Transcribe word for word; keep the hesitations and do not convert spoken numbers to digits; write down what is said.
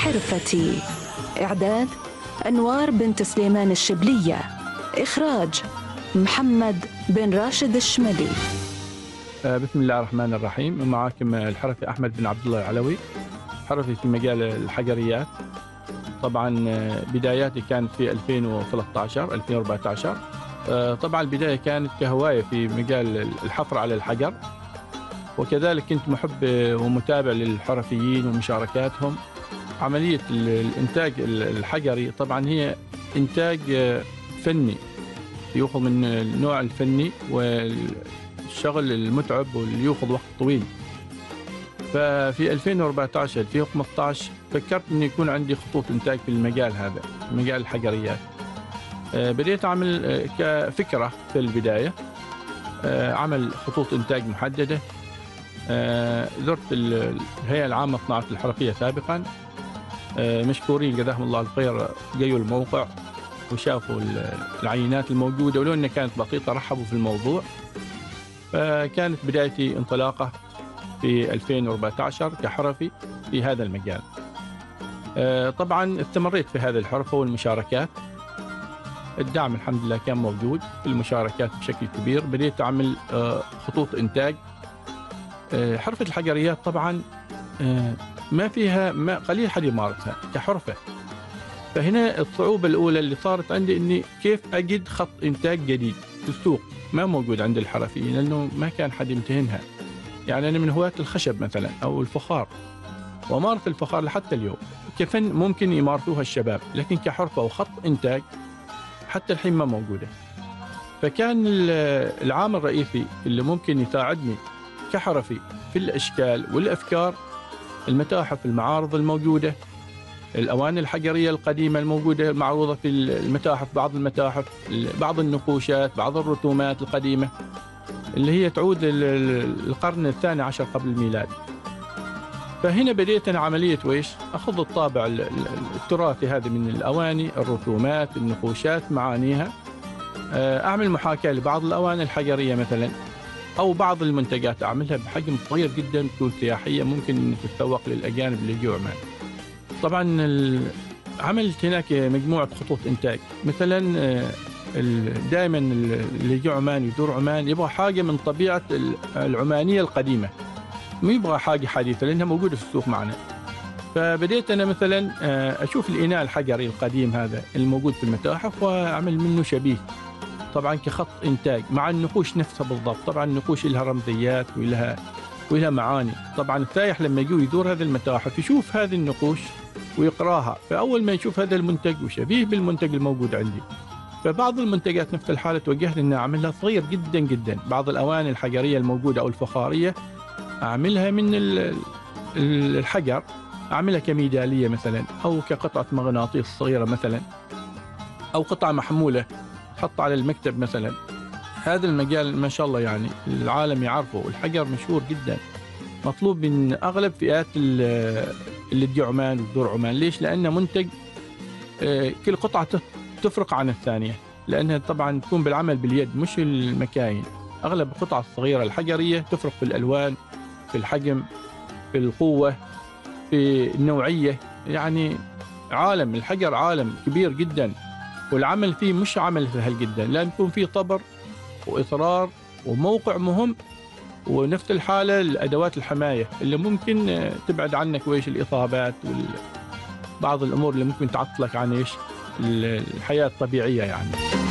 حرفتي. إعداد أنوار بنت سليمان الشبلية. إخراج محمد بن راشد الشملي. بسم الله الرحمن الرحيم. معكم الحرفي أحمد بن عبد الله العلوي، حرفي في مجال الحجريات. طبعا بداياتي كانت في ألفين وثلاثة عشر ألفين وأربعة عشر. طبعا البداية كانت كهواية في مجال الحفر على الحجر، وكذلك كنت محب ومتابع للحرفيين ومشاركاتهم. عملية الإنتاج الحجري طبعا هي إنتاج فني، يأخذ من النوع الفني والشغل المتعب واللي يأخذ وقت طويل. ففي ألفين وأربعة عشر ألفين وخمسة عشر فكرت أن يكون عندي خطوط إنتاج في المجال هذا، مجال الحجريات. بديت أعمل كفكرة في البداية، عمل خطوط إنتاج محددة. زرت الهيئة العامة للصناعات الحرفية سابقا، مشكورين جزاهم الله الخير، جيوا الموقع وشافوا العينات الموجودة، ولو أنها كانت بسيطة رحبوا في الموضوع. فكانت بدايتي انطلاقة في ألفين وأربعة عشر كحرفي في هذا المجال. طبعا استمريت في هذا الحرفة والمشاركات. الدعم الحمد لله كان موجود في المشاركات بشكل كبير. بديت أعمل خطوط إنتاج. حرفة الحجريات طبعا ما فيها ما قليل حد يمارسها كحرفة. فهنا الصعوبة الأولى اللي صارت عندي إني كيف أجد خط إنتاج جديد في السوق، ما موجود عند الحرفيين لأنه ما كان حد يمتهنها. يعني أنا من هواة الخشب مثلا أو الفخار، ومارس الفخار لحتى اليوم كفن ممكن يمارسوها الشباب، لكن كحرفة وخط إنتاج حتى الحين ما موجودة. فكان العامل الرئيسي اللي ممكن يساعدني كحرفي في الأشكال والأفكار المتاحف، المعارض الموجودة، الأواني الحجرية القديمة الموجودة معروضة في المتاحف، بعض المتاحف، بعض النقوشات، بعض الرسومات القديمة اللي هي تعود للقرن الثاني عشر قبل الميلاد. فهنا بديت أنا عملية ويش أخذ الطابع التراثي هذا من الأواني، الرسومات، النقوشات، معانيها، أعمل محاكاة لبعض الأواني الحجرية مثلا، أو بعض المنتجات أعملها بحجم صغير جدا تكون سياحية ممكن تتسوق للأجانب اللي يجوا عمان. طبعا عملت هناك مجموعة خطوط إنتاج. مثلا دائما اللي يجوا عمان يدور عمان يبغى حاجة من طبيعة العمانية القديمة، ما يبغى حاجة حديثة لأنها موجودة في السوق معنا. فبديت أنا مثلا أشوف الإناء الحجري القديم هذا الموجود في المتاحف وأعمل منه شبيه، طبعا كخط إنتاج مع النقوش نفسها بالضبط. طبعا النقوش لها رمزيات ولها ولها معاني. طبعا السائح لما يجي يدور هذه المتاحف يشوف هذه النقوش ويقراها، فأول ما يشوف هذا المنتج وشبيه بالمنتج الموجود عندي. فبعض المنتجات نفس الحالة توجهت أن أعملها صغير جدا جدا. بعض الأواني الحجرية الموجودة أو الفخارية أعملها من الحجر، أعملها كميدالية مثلا، أو كقطعة مغناطيس صغيرة مثلا، أو قطعة محمولة تحط على المكتب مثلا. هذا المجال ما شاء الله يعني العالم يعرفه، والحجر مشهور جدا، مطلوب من أغلب فئات اللي تجي عمان وتدور عمان. ليش؟ لأنه منتج كل قطعة تفرق عن الثانية، لأنها طبعا تكون بالعمل باليد مش المكاين. أغلب القطع الصغيرة الحجرية تفرق في الألوان، في الحجم، في القوة، في النوعية. يعني عالم الحجر عالم كبير جدا، والعمل فيه مش عمل سهل جدا، لازم يكون فيه صبر وإصرار وموقع مهم، ونفس الحالة الأدوات الحماية اللي ممكن تبعد عنك وإيش الإصابات وبعض الأمور اللي ممكن تعطلك عن إيش الحياة الطبيعية يعني.